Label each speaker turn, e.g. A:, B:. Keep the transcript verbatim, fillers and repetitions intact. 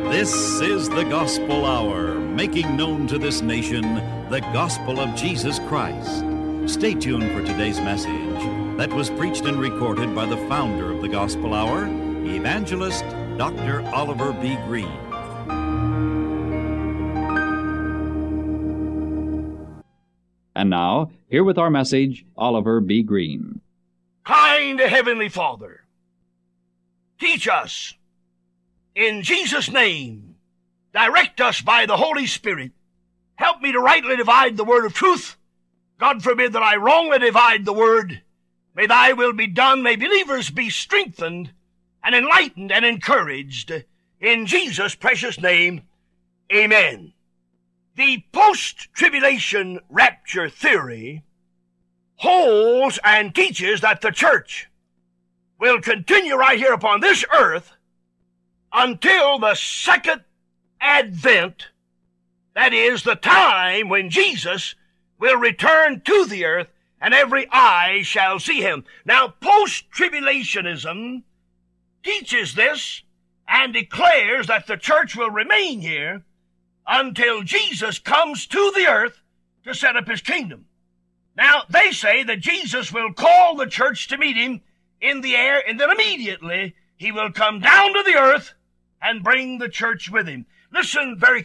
A: This is the Gospel Hour, making known to this nation the gospel of Jesus Christ. Stay tuned for today's message that was preached and recorded by the founder of the Gospel Hour, Evangelist Doctor Oliver B. Greene.
B: And now, here with our message, Oliver B. Greene.
C: Kind Heavenly Father, teach us in Jesus' name. Direct us by the Holy Spirit. Help me to rightly divide the word of truth. God forbid that I wrongly divide the word. May thy will be done. May believers be strengthened and enlightened and encouraged. In Jesus' precious name, amen. The post-tribulation rapture theory holds and teaches that the church will continue right here upon this earth until the second advent, that is, the time when Jesus will return to the earth and every eye shall see him. Now, post-tribulationism teaches this and declares that the church will remain here until Jesus comes to the earth to set up his kingdom. Now, they say that Jesus will call the church to meet him in the air, and then immediately he will come down to the earth and bring the church with him. Listen very